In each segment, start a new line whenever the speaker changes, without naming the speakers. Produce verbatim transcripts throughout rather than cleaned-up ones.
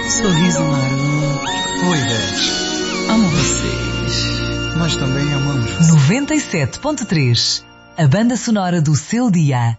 Sorriso maroto.
Oi, Beth.
Amo vocês.
Nós também amamos vocês.
noventa e sete ponto três. A banda sonora do seu dia.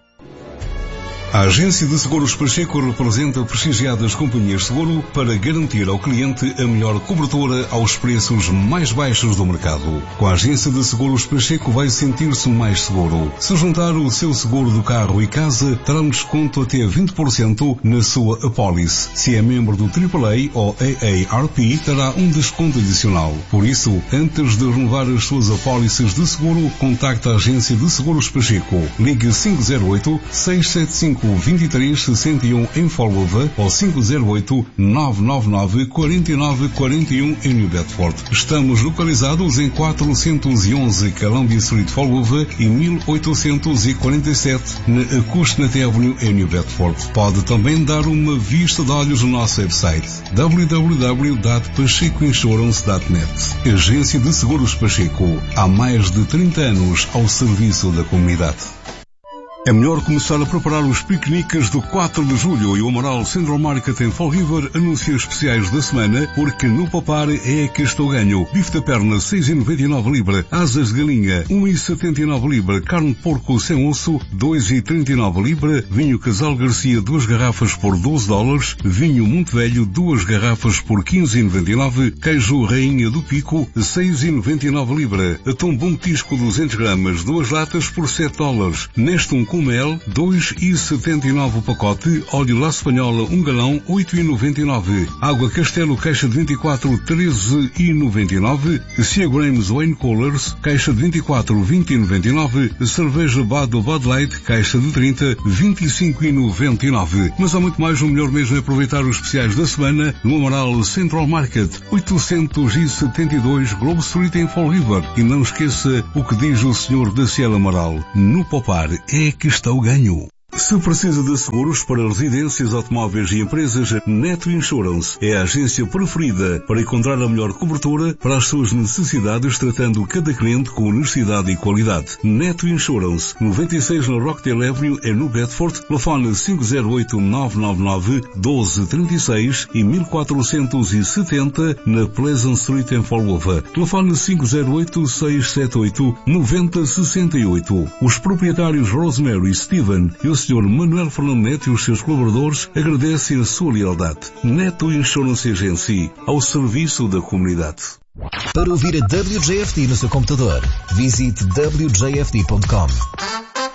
A Agência de Seguros Pacheco representa prestigiadas companhias de seguro para garantir ao cliente a melhor cobertura aos preços mais baixos do mercado. Com a Agência de Seguros Pacheco vai sentir-se mais seguro. Se juntar o seu seguro do carro e casa, terá um desconto até vinte por cento na sua apólice. Se é membro do triplo A ou A A R P, terá um desconto adicional. Por isso, antes de renovar as suas apólices de seguro, contacte a Agência de Seguros Pacheco. Ligue cinco zero oito, seis sete cinco, vinte e três sessenta e um em Folgova ou cinco zero oito, nove nove nove, quatro nove quatro um em New Bedford. Estamos localizados em quatrocentos e onze Columbia Street, Folgova e mil oitocentos e quarenta e sete na Acushnet Avenue em New Bedford. Pode também dar uma vista de olhos no nosso website w w w ponto pacheco insurance ponto net. Agência de Seguros Pacheco. Há mais de trinta anos ao serviço da comunidade. É melhor começar a preparar os piqueniques do quatro de julho e o Amaral Central Market em Fall River anuncia especiais da semana, porque no Poupar é que estou ganho. Bife da perna seis e noventa e nove libra, asas de galinha um e setenta e nove libra, carne de porco sem osso dois e trinta e nove libra, vinho Casal Garcia duas garrafas por doze dólares, vinho Monte Velho duas garrafas por quinze e noventa e nove, queijo Rainha do Pico seis e noventa e nove libra, atum Bom Petisco duzentas gramas, duas latas por sete dólares. Neste um com mel, dois e setenta e nove o pacote, óleo La Espanhola um galão, oito e noventa e nove, água Castelo, caixa de vinte e quatro, treze e noventa e nove, Sea Grams Wine Coolers, caixa de vinte e quatro, vinte e noventa e nove, cerveja Bud Bud Light, caixa de trinta, vinte e cinco e noventa e nove. Mas há muito mais, o melhor mesmo é aproveitar os especiais da semana no Amaral Central Market, oitocentos e setenta e dois Globe Street em Fall River. E não esqueça o que diz o senhor da Cielo Amaral, no Poupar é que está o ganho. Se precisa de seguros para residências, automóveis e empresas, Neto Insurance é a agência preferida para encontrar a melhor cobertura para as suas necessidades, tratando cada cliente com honestidade e qualidade. Neto Insurance, noventa e seis na Rockdale Avenue, em New Bedford, telefone cinco zero oito, nove nove nove, um dois três seis e mil quatrocentos e setenta na Pleasant Street em Folgova. Telefone cinco zero oito, seis sete oito, nove zero seis oito. Os proprietários Rosemary, Steven e o senhor Manuel Fernando Neto e os seus colaboradores agradecem a sua lealdade. Neto Insurance Agency, ao serviço da comunidade.
Para ouvir a W J F D no seu computador, visite w j f d ponto com.